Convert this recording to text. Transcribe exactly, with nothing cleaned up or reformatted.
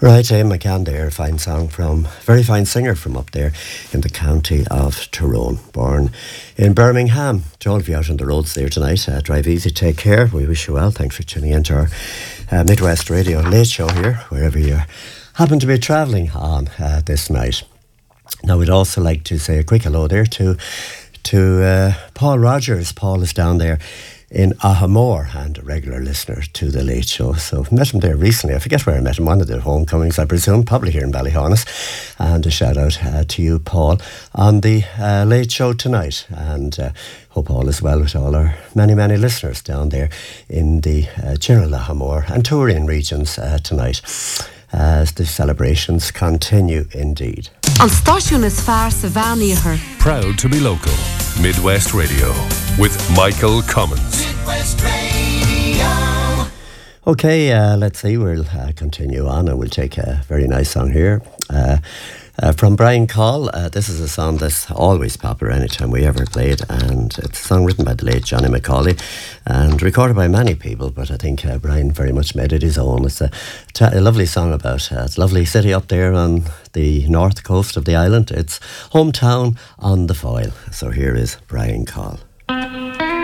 Right, Ian McCann there, a fine song from, very fine singer from up there in the county of Tyrone, born in Birmingham. To all of you out on the roads there tonight, uh, drive easy, take care. We wish you well. Thanks for tuning into our uh, Midwest Radio Late Show here, wherever you happen to be travelling on uh, this night. Now, we'd also like to say a quick hello there to, to uh, Paul Rogers. Paul is down there in Ahamore and a regular listener to the Late Show. So I met him there recently. I forget where I met him, one of the homecomings, I presume, probably here in Ballyhonus. And a shout out uh, to you, Paul, on the uh, Late Show tonight. And uh, hope all is well with all our many, many listeners down there in the uh, General Ahamore and Turin regions uh, tonight, as the celebrations continue indeed. On Stáisiún is fearr sa bheánaíochar. Proud to be local. Midwest Radio with Michael Cummins. Midwest Radio. Okay, uh, let's see, we'll uh, continue on and we'll take a very nice song here. Uh, uh, from Brian Call. Uh, this is a song that's always popular anytime we ever play it, and it's a song written by the late Johnny Macaulay and recorded by many people, but I think uh, Brian very much made it his own. It's a, a lovely song about uh, it's a lovely city up there on the north coast of the island. It's hometown on the Foyle. So here is Brian Call.